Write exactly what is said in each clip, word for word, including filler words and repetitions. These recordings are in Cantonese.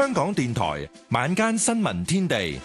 香港電台晚間新聞天地，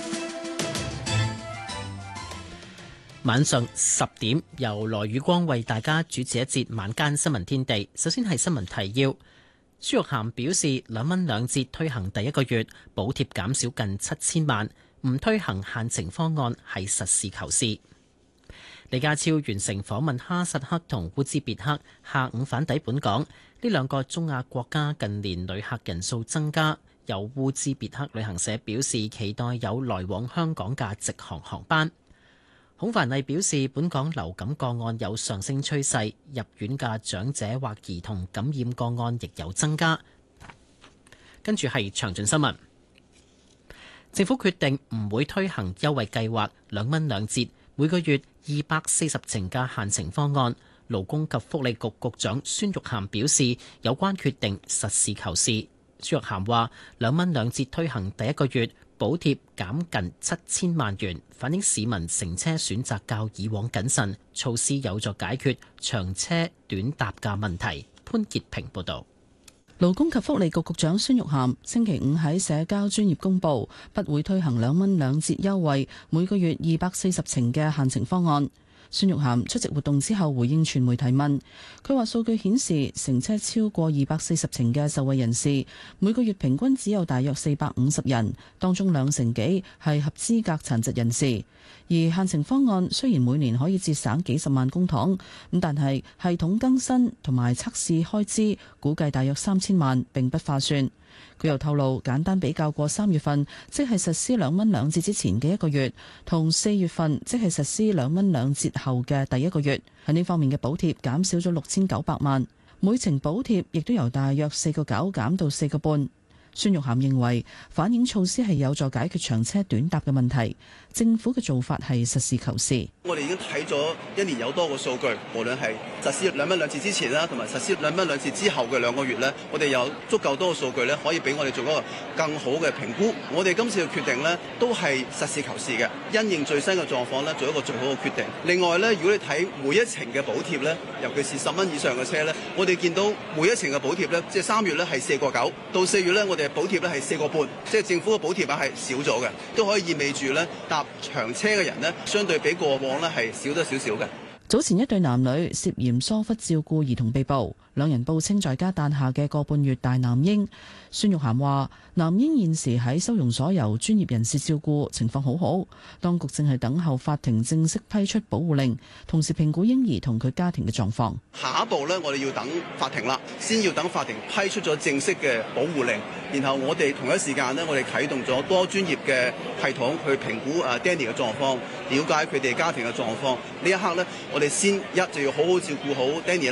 晚上十點由羅宇光為大家主持一節晚間新聞天地。首先係新聞提要。孫玉菡表示，兩蚊兩折推行第一個月補貼減少近七千萬，唔推行限情方案係實事求是。李家超完成訪問哈薩克同烏茲別克，下午返抵本港。呢兩個中亞國家近年旅客人數增加，有烏茲別克旅行社表示期待有來往香港嘅直航航班。孔繁毅表示，本港流感個案有上升趨勢，入院嘅長者或兒童感染個案亦有增加。跟住係詳盡新聞。政府決定唔會推行優惠計劃，兩蚊兩折，每個月二百四十程嘅限情方案。勞工及福利局局長孫玉菡表示，有關決定實事求是。孫玉菡話，兩蚊兩折推行第一個月補貼減近七千萬元，反映市民乘車選擇較以往謹慎，措施有助解決長車短搭嘅問題。潘潔平報導。 勞工及福利局局長孫玉菡星期五喺社交專頁公佈，不會推行兩蚊兩折優惠，每個月二百四十程嘅限情方案。孫玉菡出席活動之後回應傳媒提問，佢話數據顯示乘車超過二百四十程嘅受惠人士，每個月平均只有大約四百五十人，當中兩成幾係合資格殘疾人士。而限情方案雖然每年可以節省幾十萬公帑，咁但係系統更新同埋測試開支估計大約三千萬，並不划算。佢又透露，簡單比較過三月份，即係實施兩蚊兩折之前嘅一個月，同四月份，即係實施兩蚊兩折後嘅第一個月，喺呢方面嘅補貼減少咗六千九百萬，每程補貼亦都由大約四個九減到四個半。孫玉菡認為反映措施係有助解決長車短搭嘅問題，政府嘅做法係實事求是。 我哋已經睇咗一年有多個數據，無論係實施兩蚊兩折之前啦，同埋實施兩蚊兩折之後嘅兩個月咧，我哋有足夠多個數據咧，可以俾我哋做一個更好嘅評估。我哋今次嘅決定咧，都係實事求是嘅，因應最新嘅狀況咧，做一個最好嘅決定。另外咧，如果你睇每一程嘅補貼咧，尤其是十蚊以上嘅車咧，我哋見到每一程嘅補貼咧，即係三月咧係四個九，到四月咧我哋補貼咧係四個半，即係政府嘅補貼額係少咗嘅，都可以意味住咧搭長車嘅人咧，相對比過往咧係少咗少少嘅。 早前一對男女涉嫌疏忽照顧兒童被捕，兩人報稱在家誕下嘅個半月大男嬰。孫玉菡話：男嬰現時喺收容所由專業人士照顧，情況好好。當局正係等候法庭正式批出保護令，同時評估嬰兒同佢家庭嘅狀況。 下一步呢，我哋要等法庭啦，先要等法庭批出咗正式嘅保護令，然後我哋同一時間呢，我哋啟動咗多專業嘅系統去評估啊 Danny 嘅狀況，了解佢哋家庭嘅狀況。呢一刻呢，我哋先一就要好好照顧好 Danny